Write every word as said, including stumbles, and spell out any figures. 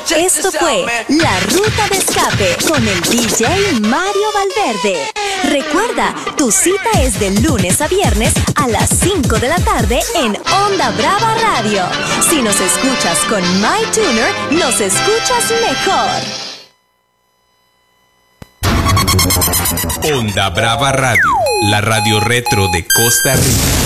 Esto fue La Ruta de Escape con el D J Mario Valverde. Recuerda, tu cita es de lunes a viernes a las cinco de la tarde en Onda Brava Radio. Si nos escuchas con MyTuner, nos escuchas mejor. Onda Brava Radio, la radio retro de Costa Rica.